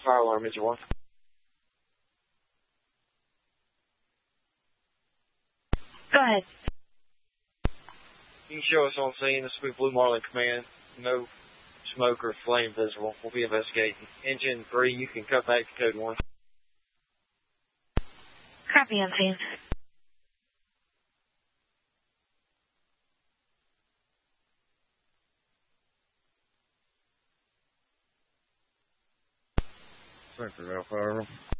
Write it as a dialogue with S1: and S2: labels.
S1: Fire alarm, Engine 1.
S2: Go ahead.
S1: You can show us on scene. This will be Blue Marlin Command. No smoke or flame visible. We'll be investigating. Engine 3, you can cut back to code 1.
S2: Copy on scene.
S1: Sorry for that, fire.